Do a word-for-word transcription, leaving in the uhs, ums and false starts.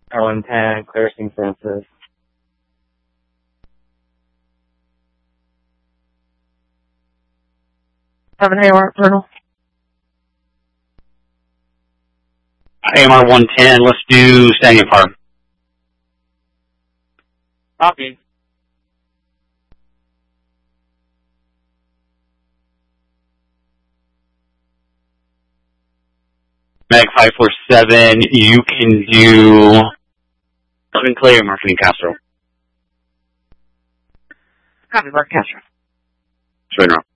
R one ten, clear Saint Francis. Have an A M R, Colonel. A M R one ten, let's do standing fire. Copy. Mag five four seven, you can do Marketing Clear, Marketing Castro. Copy, Mark Castro. Straight around.